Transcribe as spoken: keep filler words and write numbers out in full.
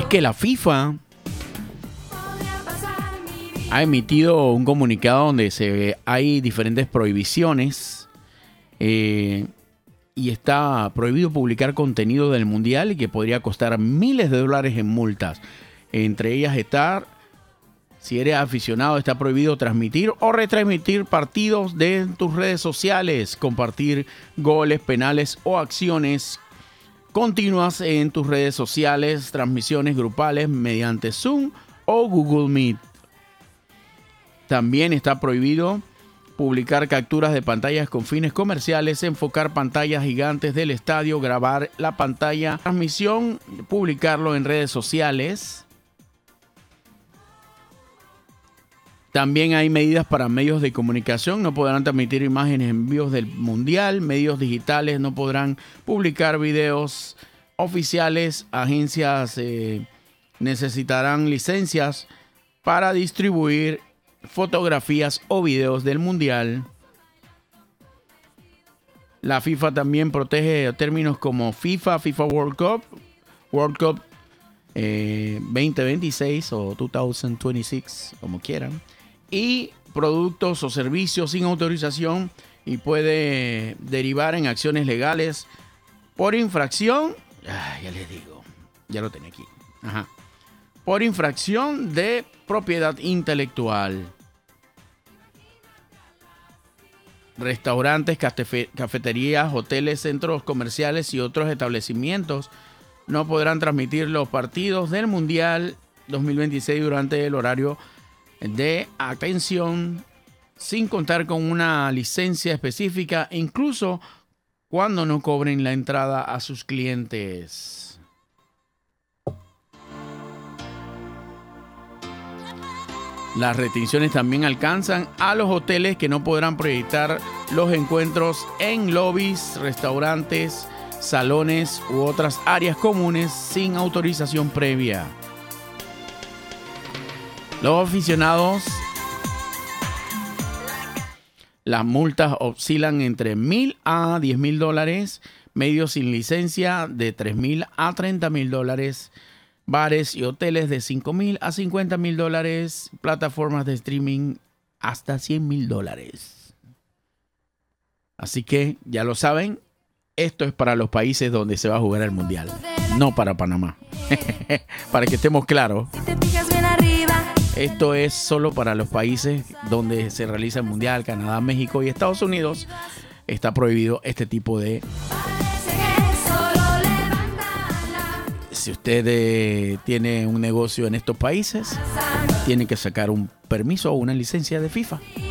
que la FIFA ha emitido un comunicado donde se hay diferentes prohibiciones eh, y está prohibido publicar contenido del Mundial y que podría costar miles de dólares en multas. Entre ellas está, si eres aficionado, está prohibido transmitir o retransmitir partidos de tus redes sociales, compartir goles, penales o acciones continuas en tus redes sociales, transmisiones grupales mediante Zoom o Google Meet. También está prohibido publicar capturas de pantallas con fines comerciales, enfocar pantallas gigantes del estadio, grabar la pantalla, transmisión, publicarlo en redes sociales. También hay medidas para medios de comunicación. No podrán transmitir imágenes en vivos del Mundial. Medios digitales no podrán publicar videos oficiales. Agencias eh, necesitarán licencias para distribuir fotografías o videos del Mundial. La FIFA también protege términos como FIFA, FIFA World Cup, World Cup eh, veinte veintiséis o dos mil veintiséis, como quieran, y productos o servicios sin autorización, y puede derivar en acciones legales por infracción. Ah, ya les digo, ya lo tenía aquí. Ajá. Por infracción de propiedad intelectual. Restaurantes, cafe, cafeterías, hoteles, centros comerciales y otros establecimientos no podrán transmitir los partidos del Mundial dos mil veintiséis durante el horario de atención sin contar con una licencia específica, incluso cuando no cobren la entrada a sus clientes. Las restricciones también alcanzan a los hoteles, que no podrán proyectar los encuentros en lobbies, restaurantes, salones u otras áreas comunes sin autorización previa. Los aficionados, las multas oscilan entre mil a diez mil dólares, medios sin licencia de tres mil a treinta mil dólares, bares y hoteles de cinco mil a cincuenta mil dólares, plataformas de streaming hasta cien mil dólares. Así que ya lo saben, esto es para los países donde se va a jugar el Mundial, no para Panamá. Para que estemos claros, esto es solo para los países donde se realiza el Mundial. Canadá, México y Estados Unidos está prohibido este tipo de... Si usted eh, tiene un negocio en estos países, tiene que sacar un permiso o una licencia de FIFA.